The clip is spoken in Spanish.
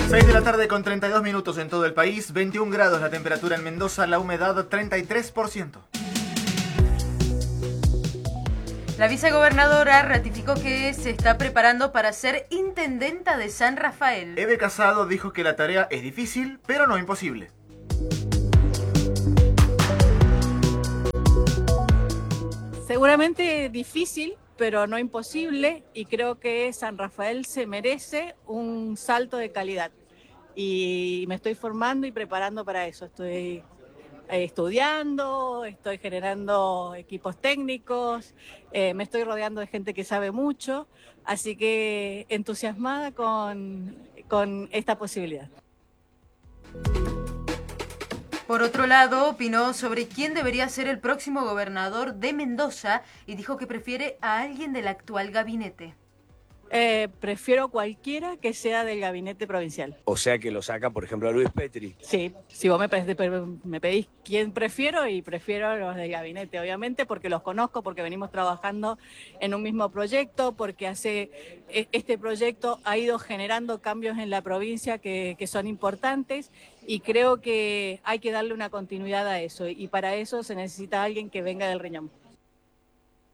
6 de la tarde con 32 minutos en todo el país, 21 grados la temperatura en Mendoza, la humedad 33%. La vicegobernadora ratificó que se está preparando para ser intendenta de San Rafael. Eve Casado dijo que la tarea es difícil, pero no imposible. Seguramente difícil, pero no imposible, y creo que San Rafael se merece un salto de calidad. Y me estoy formando y preparando para eso. Estoy estudiando, estoy generando equipos técnicos, me estoy rodeando de gente que sabe mucho, así que entusiasmada con esta posibilidad. Por otro lado, opinó sobre quién debería ser el próximo gobernador de Mendoza y dijo que prefiere a alguien del actual gabinete. Prefiero cualquiera que sea del gabinete provincial. O sea que lo saca, por ejemplo, a Luis Petri. Sí, si vos me pedís quién prefiero, y prefiero los del gabinete, obviamente, porque los conozco, porque venimos trabajando en un mismo proyecto, porque este proyecto ha ido generando cambios en la provincia que son importantes, y creo que hay que darle una continuidad a eso, y para eso se necesita alguien que venga del riñón.